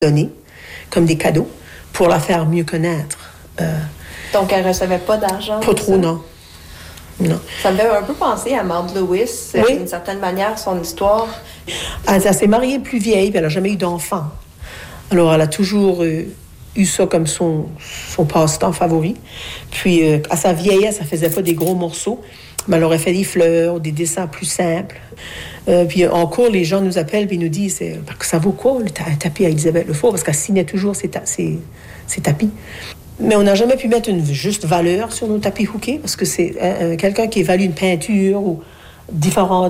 donner comme des cadeaux pour la faire mieux connaître. Donc, elle ne recevait pas d'argent? Pas trop, non. Non. Ça me fait un peu penser à Maud Lewis, oui. D'une certaine manière, son histoire. Elle s'est mariée plus vieille, puis elle n'a jamais eu d'enfant. Alors, elle a toujours eu ça comme son passe-temps favori. Puis, à sa vieillesse, elle ne faisait pas des gros morceaux, mais elle aurait fait des fleurs, des dessins plus simples. Puis, en cours, les gens nous appellent et nous disent ça vaut quoi, un tapis à Elisabeth Lefour? Parce qu'elle signait toujours ses tapis. Mais on n'a jamais pu mettre une juste valeur sur nos tapis hookés, parce que c'est quelqu'un qui évalue une peinture ou différents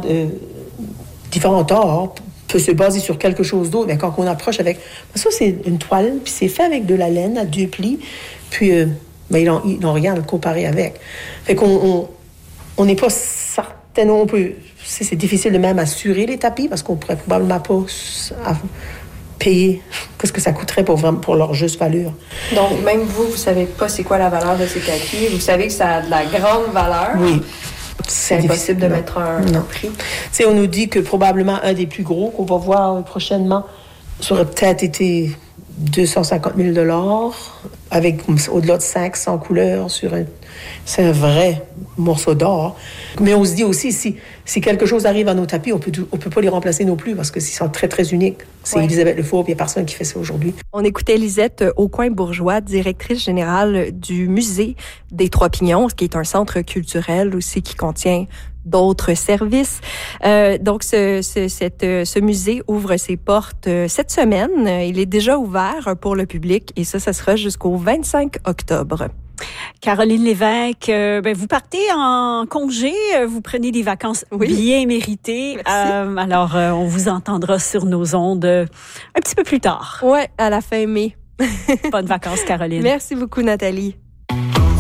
arts peut se baser sur quelque chose d'autre. Mais quand on approche avec... Ça, c'est une toile, puis c'est fait avec de la laine à 2 plis, puis ils n'ont rien à le comparer avec. Fait qu'on n'est pas certain, on peut... C'est difficile de même assurer les tapis, parce qu'on pourrait probablement pas payer ce que ça coûterait pour leur juste valeur. Donc, même vous ne savez pas c'est quoi la valeur de ces tapis. Vous savez que ça a de la grande valeur. Oui. C'est impossible de mettre un prix. T'sais, on nous dit que probablement un des plus gros qu'on va voir prochainement ça aurait peut-être été 250 000 $, avec au-delà de 500 couleurs sur c'est un vrai morceau d'or. Mais on se dit aussi, si quelque chose arrive à nos tapis, on peut pas les remplacer non plus, parce que ils sont très, très uniques. C'est Elisabeth Lefour, puis il n'y a personne qui fait ça aujourd'hui. On écoutait Lisette Aucoin-Bourgeois, directrice générale du Musée des Trois-Pignons, qui est un centre culturel aussi qui contient d'autres services. Donc, ce musée ouvre ses portes cette semaine. Il est déjà ouvert pour le public et ça sera jusqu'au 25 octobre. Caroline Lévesque, vous partez en congé, vous prenez des vacances bien méritées. Alors, on vous entendra sur nos ondes un petit peu plus tard. Ouais, à la fin mai. Bonnes vacances, Caroline. Merci beaucoup, Nathalie.